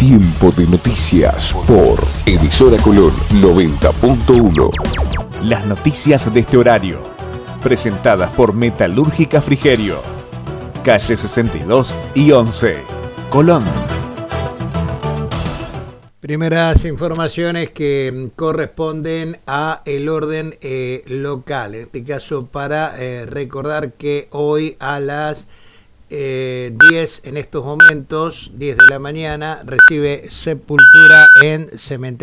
Tiempo de noticias por Emisora Colón 90.1. Las noticias de este horario, presentadas por Metalúrgica Frigerio, calle 62 y 11, Colón. Primeras informaciones que corresponden a el orden local. En este caso, para recordar que hoy a las 10 en estos momentos, 10 de la mañana, recibe sepultura en cementerio